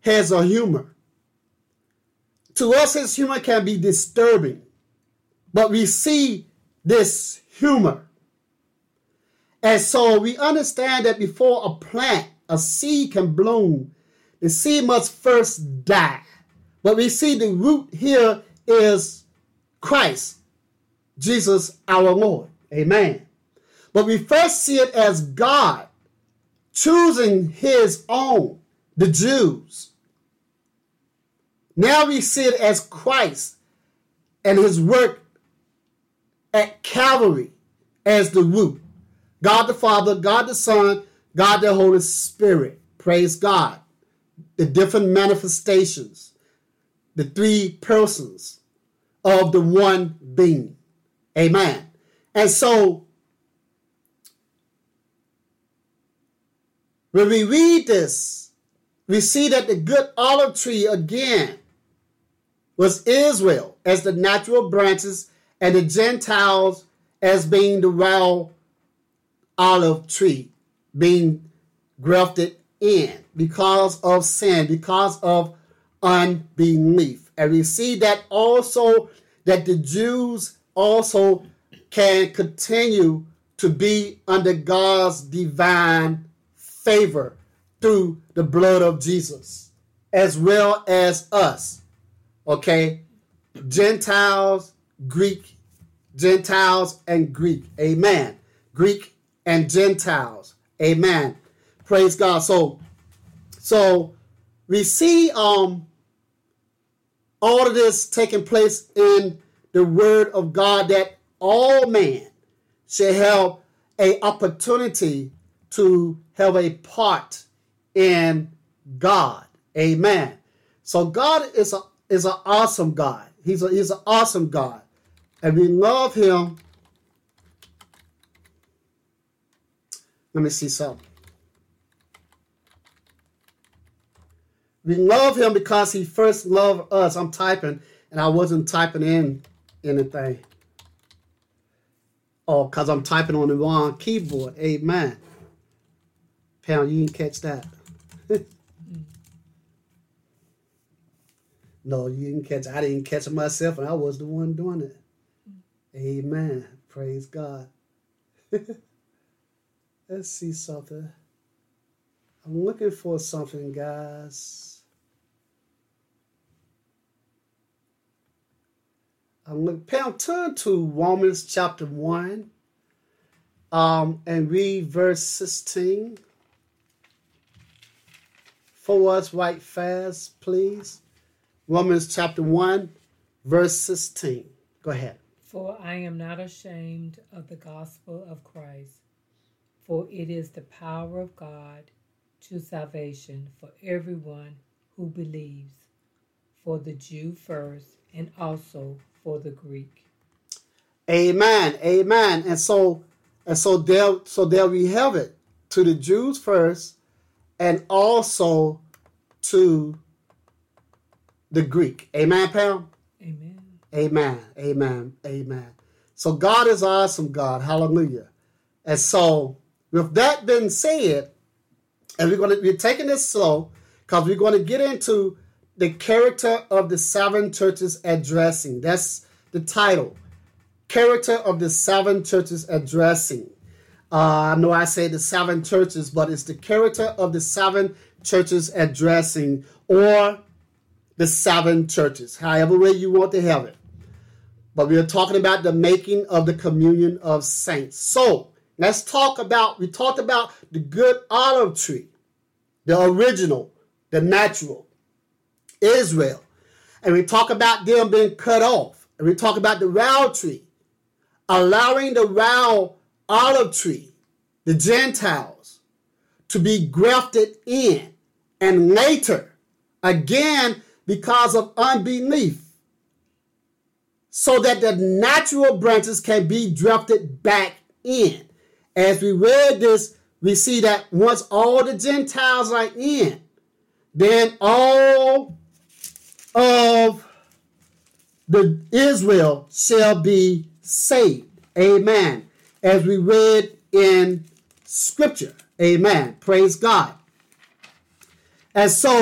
has a humor. To us, his humor can be disturbing, but we see this humor. And so we understand that before a plant, a seed can bloom, the seed must first die. But we see the root here is Christ, Jesus our Lord. Amen. But we first see it as God choosing his own, the Jews. Now we see it as Christ and his work at Calvary as the root. God the Father, God the Son, God the Holy Spirit. Praise God. The different manifestations, the three persons of the one being. Amen. And so, when we read this, we see that the good olive tree again was Israel as the natural branches and the Gentiles as being the raw olive tree being grafted in because of sin, because of unbelief. And we see that also that the Jews also can continue to be under God's divine favor through the blood of Jesus, as well as us. Okay? Gentiles, Greek, Gentiles and Greek. Amen. Greek and Gentiles. Amen. Praise God. So we see all of this taking place in the word of God, that all man should have an opportunity to have a part in God. Amen. So God is an awesome God. He's an awesome God. And we love him. Let me see something. We love him because he first loved us. I'm typing, and I wasn't typing in anything. Oh, because I'm typing on the wrong keyboard. Amen. Pam, you didn't catch that. No, you didn't catch it. I didn't catch it myself, and I was the one doing it. Amen. Praise God. Let's see something. I'm looking for something, guys. Pam, turn to Romans chapter 1 and read verse 16 for us right fast, please. Romans chapter 1, verse 16. Go ahead. For I am not ashamed of the gospel of Christ, for it is the power of God to salvation for everyone who believes, for the Jew first and also for the Greek. Amen. Amen. And so there we have it. To the Jews first and also to the Greek. Amen, Pam? Amen. Amen. Amen. Amen. So God is awesome, God. Hallelujah. And so with that being said, and we're taking this slow because we're going to get into the character of the seven churches addressing. That's the title. Character of the seven churches addressing. I know I say the seven churches, but it's the character of the seven churches addressing, or the seven churches, however way you want to have it. But we are talking about the making of the communion of saints. So we talked about the good olive tree, the original, the natural, Israel. And we talk about them being cut off. And we talk about the raw tree, allowing the raw olive tree, the Gentiles, to be grafted in. And later, again, because of unbelief, so that the natural branches can be drafted back in. As we read this, we see that once all the Gentiles are in, then all of the Israel shall be saved. Amen. As we read in Scripture. Amen. Praise God. And so